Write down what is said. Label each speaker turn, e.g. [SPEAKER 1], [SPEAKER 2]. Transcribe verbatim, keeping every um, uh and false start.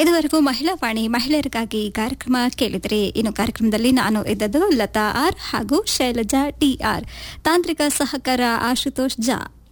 [SPEAKER 1] ಇದುವರೆಗೂ ಮಹಿಳಾ ವಾಣಿ ಮಹಿಳೆಯರಿಗಾಗಿ ಕಾರ್ಯಕ್ರಮ ಕೇಳಿದರೆ. ಇನ್ನು ಕಾರ್ಯಕ್ರಮದಲ್ಲಿ ನಾನು ಇದ್ದದ್ದು ಲತಾ ಆರ್ ಹಾಗೂ ಶೈಲಜಾ ಟಿ ಆರ್. ತಾಂತ್ರಿಕ ಸಹಕಾರ ಆಶುತೋಷ್ ಜಾ.